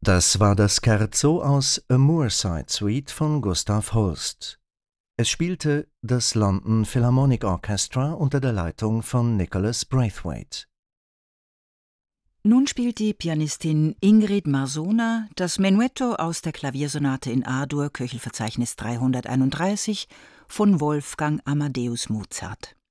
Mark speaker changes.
Speaker 1: Das war das Scherzo aus A Moorside Suite von Gustav Holst. Es spielte das London Philharmonic Orchestra unter der Leitung von Nicholas Braithwaite.
Speaker 2: Nun spielt die Pianistin Ingrid Marsona das Menuetto aus der Klaviersonate in A-Dur, Köchelverzeichnis 331 von Wolfgang Amadeus Mozart.